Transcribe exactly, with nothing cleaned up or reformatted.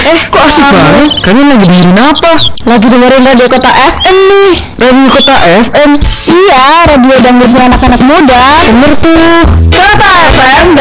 Eh, kok asik banget? Kalian lagi dengerin apa? Lagi dengerin Radio Kota F M nih. Radio Kota F M? Iya, radio dangdutnya anak-anak muda. Bener tuh. Kota F M